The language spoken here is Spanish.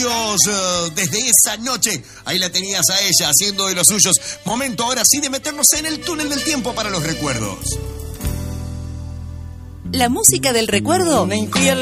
Dios, desde esa noche. Ahí la tenías a ella haciendo de los suyos. Momento ahora sí de meternos en el túnel del tiempo para los recuerdos. La música del recuerdo Una infiel